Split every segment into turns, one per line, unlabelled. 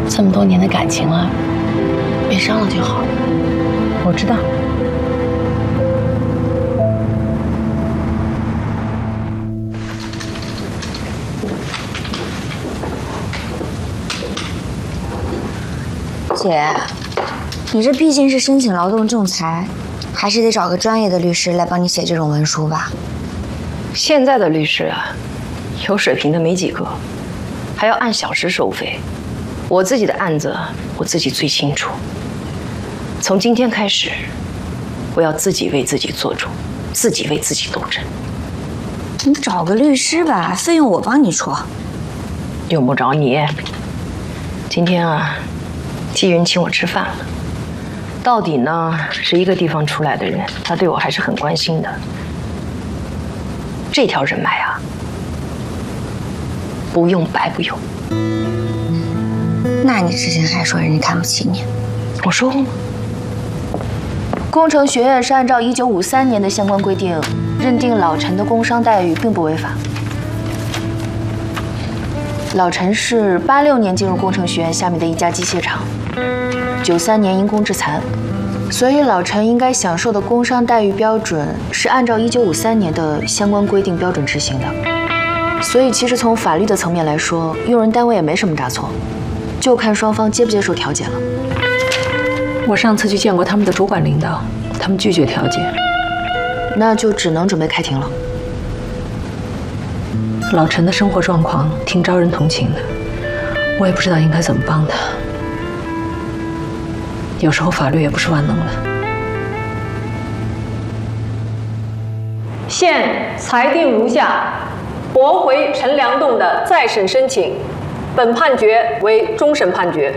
这么多年的感情了，别伤了就好。
我知道。
姐，你这毕竟是申请劳动仲裁，还是得找个专业的律师来帮你写这种文书吧。
现在的律师啊，有水平的没几个，还要按小时收费。我自己的案子，我自己最清楚。从今天开始，我要自己为自己做主，自己为自己斗争。
你找个律师吧，费用我帮你出。
用不着你。今天啊，季云请我吃饭了。到底呢是一个地方出来的人，他对我还是很关心的。这条人脉啊，不用白不用。
那你之前还说人家看不起你，
我说过吗？
工程学院是按照1953年的相关规定，认定老陈的工伤待遇并不违法。老陈是86年进入工程学院下面的一家机械厂，93年因公致残，所以老陈应该享受的工伤待遇标准是按照1953年的相关规定标准执行的。所以其实从法律的层面来说，用人单位也没什么大错，就看双方接不接受调解了。
我上次去见过他们的主管领导，他们拒绝调解，
那就只能准备开庭了。
老陈的生活状况挺招人同情的，我也不知道应该怎么帮他。有时候法律也不是万能的。
现裁定如下：驳回陈良栋的再审申请，本判决为终审判决。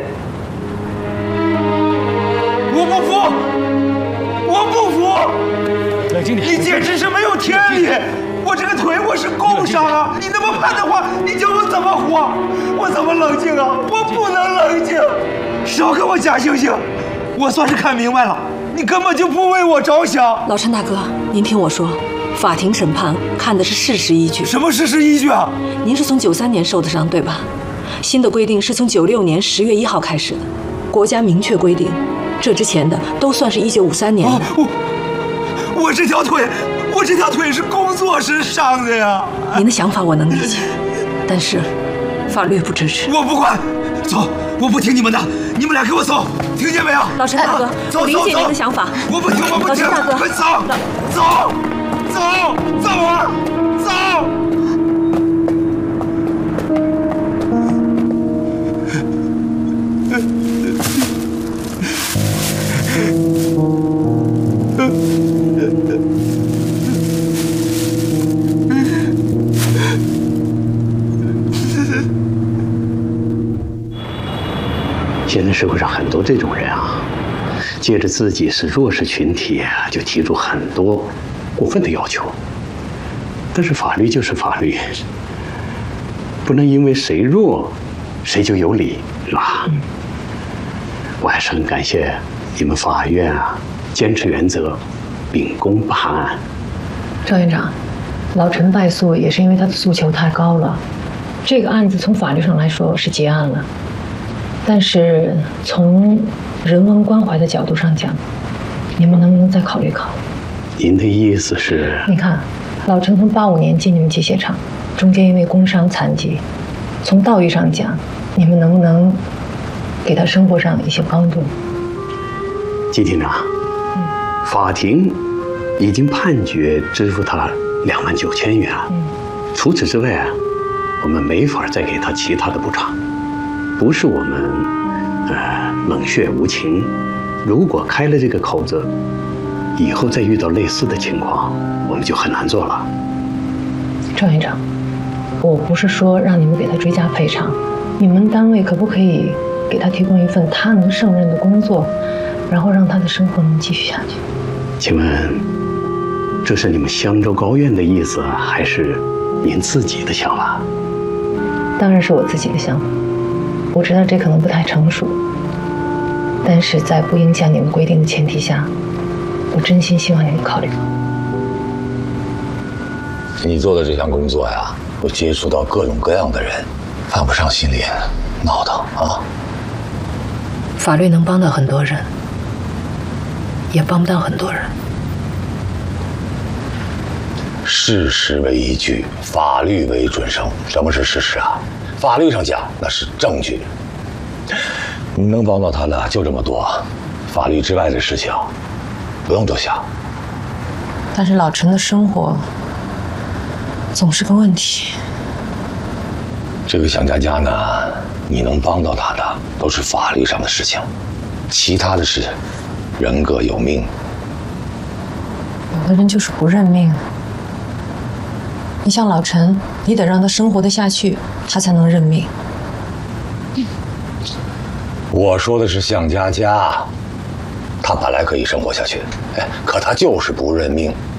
我不服！我不服！
冷静点！
你简直是没有天理！我这个腿我是工伤啊！你那么判的话，你叫我怎么活？我怎么冷静啊？我不能冷静！少给我假惺惺！我算是看明白了，你根本就不为我着想。
老陈大哥，您听我说，法庭审判看的是事实依据。
什么事实依据啊？
您是从93年受的伤，对吧？新的规定是从96年10月1号开始的，国家明确规定，这之前的都算是1953年的。
我这条腿是工作时伤的呀。
您的想法我能理解，但是法律不支持。
我不管，走，我不听你们的，你们俩给我走，听见没有？
老陈大哥，我理解您的想法。
我不听，我不听。
老陈大哥，
快走，走，走，走啊，走。
现在社会上很多这种人啊，借着自己是弱势群体，就提出很多过分的要求。但是法律就是法律，不能因为谁弱，谁就有理，是吧？我还是很感谢你们法院啊，坚持原则，秉公判案。
赵院长，老陈败诉也是因为他的诉求太高了。这个案子从法律上来说是结案了，但是从人文关怀的角度上讲，你们能不能再考虑考虑？
您的意思是？
你看，老陈从85年进你们机械厂，中间因为工伤残疾，从道义上讲，你们能不能给他生活上一些帮助？
季厅长，法庭已经判决支付他29000元。除此之外啊，我们没法再给他其他的补偿。不是我们冷血无情，如果开了这个口子，以后再遇到类似的情况，我们就很难做了。
赵院长，我不是说让你们给他追加赔偿，你们单位可不可以给他提供一份他能胜任的工作，然后让他的生活能继续下去？
请问，这是你们襄州高院的意思，还是您自己的想法？
当然是我自己的想法。我知道这可能不太成熟，但是在不影响你们规定的前提下，我真心希望你们考虑。
你做的这项工作呀，会接触到各种各样的人，犯不上心里闹腾啊。
法律能帮到很多人，也帮不到很多人。
事实为依据，法律为准绳。什么是事实啊？法律上讲那是证据。你能帮到他的就这么多，法律之外的事情不用多想。
但是老陈的生活总是个问题。
这个向佳佳呢，你能帮到他的都是法律上的事情，其他的事，人各有命。
有的人就是不认命。你像老陈，你得让他生活得下去，他才能认命。
我说的是向佳佳，她本来可以生活下去，可她就是不认命。